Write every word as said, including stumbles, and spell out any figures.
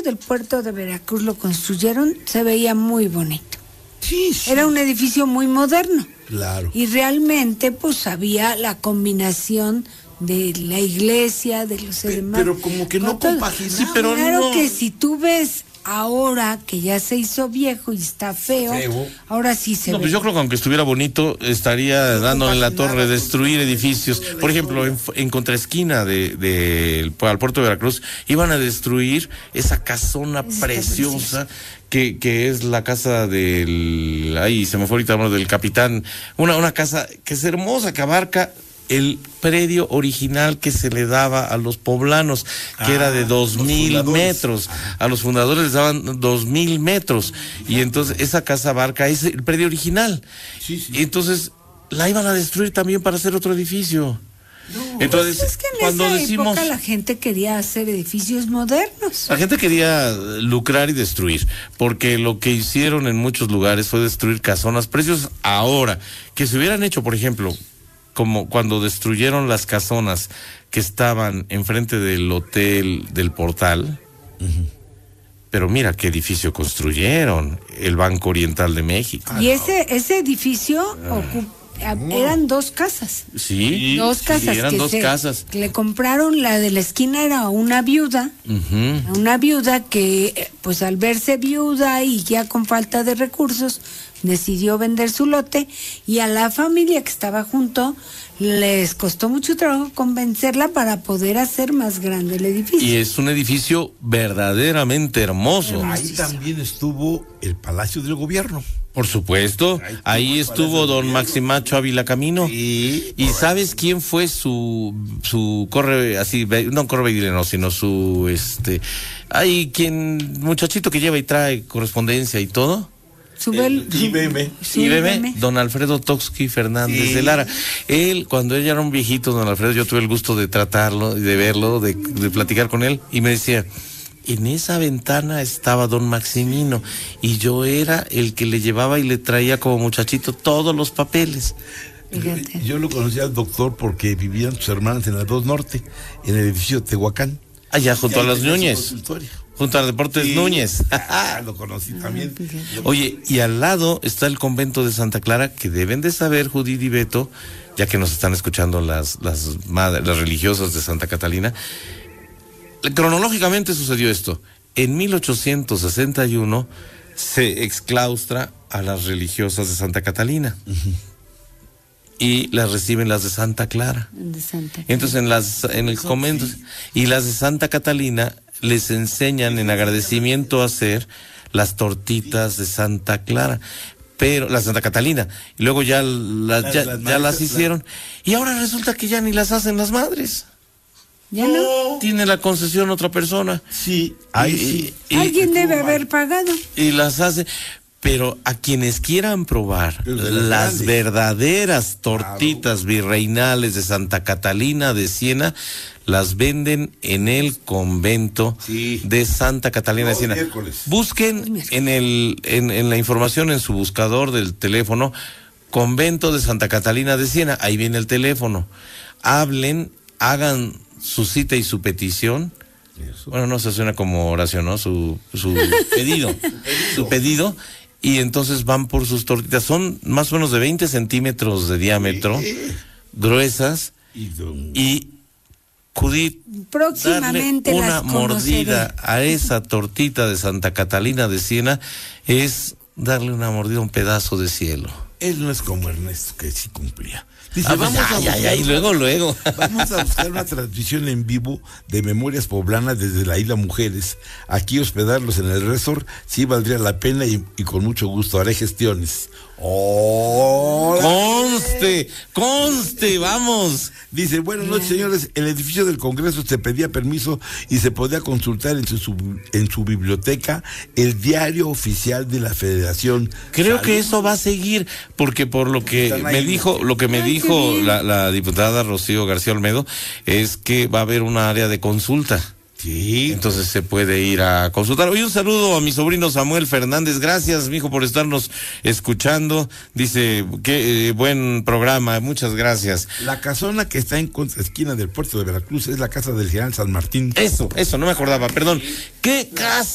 del puerto de Veracruz lo construyeron, se veía muy bonito. Sí, sí. Era un edificio muy moderno. Claro. Y realmente, pues, había la combinación de la iglesia, de los Pe- demás. pero como que no compaginaba. Sí, pero claro no. que si tú ves ahora que ya se hizo viejo y está feo, Feo. ahora sí se No, ve. pues yo creo que aunque estuviera bonito, estaría No dando en la compaginaba torre, con destruir todo, edificios. toda la Por ejemplo, en, en contraesquina de, de, de, al puerto de Veracruz, iban a destruir esa casona Está preciosa que, que es la casa del, ay, se me fue ahorita uno del capitán, una, una casa que es hermosa, que abarca el predio original que se le daba a los poblanos, que Ah, era de dos los mil fundadores. metros. A los fundadores les daban dos mil metros. Y entonces esa casa abarca ese, el predio original. Sí, sí. Y entonces la iban a destruir también para hacer otro edificio. No, Entonces, Pues es que en cuando esa decimos... época la gente quería hacer edificios modernos. La gente quería lucrar y destruir, porque lo que hicieron en muchos lugares fue destruir casonas preciosas. Ahora, que se hubieran hecho, por ejemplo, como cuando destruyeron las casonas que estaban enfrente del hotel del Portal, uh-huh. Pero mira qué edificio construyeron, el Banco Oriental de México. Y ese ese edificio ocup- eran dos casas. Sí, Dos casas. sí, eran que dos se- casas. que le compraron, la de la esquina era una viuda, Uh-huh. una viuda que, eh, pues al verse viuda y ya con falta de recursos, decidió vender su lote, y a la familia que estaba junto les costó mucho trabajo convencerla para poder hacer más grande el edificio. Y es un edificio verdaderamente hermoso. Ahí también estuvo el Palacio del Gobierno. Por supuesto, Ahí ahí estuvo estuvo Palacio don del Maximacho Ávila Camino. Sí, ¿Y sabes quién fue su su corre así, ve- no corre no, sino su este hay quien muchachito que lleva y trae correspondencia y todo? Sube el, I B M. su Y I B bebé, M. don Alfredo Toxqui Fernández Sí. de Lara. Él, cuando él ya era un viejito, don Alfredo, yo tuve el gusto de tratarlo y de verlo, de, de platicar con él, y me decía, en esa ventana estaba don Maximino, y yo era el que le llevaba y le traía como muchachito todos los papeles. Fíjate. Yo lo conocí al doctor porque vivían sus hermanas en la dos Norte, en el edificio Tehuacán. Allá junto Y a ahí las tenía su Núñez, consultorio. junto a Deportes Sí. Núñez. Ah, lo conocí también. Oye, y al lado está el convento de Santa Clara, que deben de saber, Judith y Beto, ya que nos están escuchando las, las madres, las religiosas de Santa Catalina. Cronológicamente sucedió esto. En mil ochocientos sesenta y uno se exclaustra a las religiosas de Santa Catalina. Uh-huh. Y las reciben las de Santa Clara. De Santa Entonces en las en el convento, y las de Santa Catalina les enseñan en agradecimiento a hacer las tortitas de Santa Clara, pero la Santa Catalina, y luego ya las, Las- ya, las ya las maestras, hicieron, y ahora resulta que ya ni las hacen las madres. ¿Ya no? Tiene la concesión otra persona. Sí, ahí Y- sí. y- Alguien estuvo debe mal. haber pagado. y las hace, pero a quienes quieran probar Pero de las las grandes. verdaderas tortitas virreinales de Santa Catalina de Siena, las venden en el convento Sí. de Santa Catalina Los de Siena. miércoles. Busquen en el en, en la información en su buscador del teléfono, convento de Santa Catalina de Siena, ahí viene el teléfono. Hablen, hagan su cita y su petición. Eso. Bueno, no se suena como oración, ¿no? Su, su pedido. Su pedido. Y entonces van por sus tortitas. Son más o menos de veinte centímetros de diámetro, Sí. gruesas. Y don- Y Judith, Próximamente darle una las conoceré. mordida a esa tortita de Santa Catalina de Siena es darle una mordida a un pedazo de cielo. Él no es como Ernesto, que sí cumplía. Dice, Ah, pues vamos, ya, a ya, buscar ya, y una- luego, luego. vamos a buscar una transmisión en vivo de Memorias Poblanas desde la Isla Mujeres. Aquí hospedarlos en el resort sí valdría la pena y, y con mucho gusto haré gestiones. ¡Hola! Conste, conste, vamos. Dice, buenas noches, señores. El edificio del Congreso se pedía permiso y se podía consultar en su, sub- en su biblioteca el diario oficial de la Federación. Creo Salud. que eso va a seguir, porque por lo que Están ahí. me dijo, lo que me Ay, qué dijo bien. la, la diputada Rocío García Olmedo, es que va a haber una área de consulta. Sí. Entonces se puede ir a consultar. Hoy un saludo a mi sobrino Samuel Fernández. Gracias, mijo, por estarnos escuchando. Dice, qué eh, buen programa. Muchas gracias. La casona que está en contraesquina del puerto de Veracruz es la casa del general San Martín. Eso, eso, no me acordaba, perdón. ¿Qué casa?